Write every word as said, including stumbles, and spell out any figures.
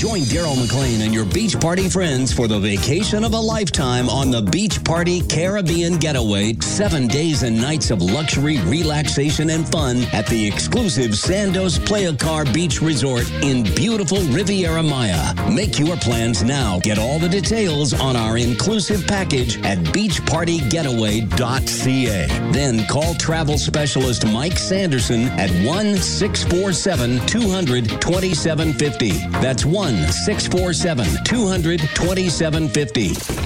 Join Daryl McLean and your beach party friends for the vacation of a lifetime on the Beach Party Caribbean Getaway. Seven days and nights of luxury, relaxation, and fun at the exclusive Sandos Playa Car Beach Resort in beautiful Riviera Maya. Make your plans now. Get all the details on our inclusive package at beach party getaway dot c a. Then call travel specialist Mike Sanderson at one six four seven, two hundred, twenty-seven fifty. That's one six four seven, two hundred, twenty-seven fifty.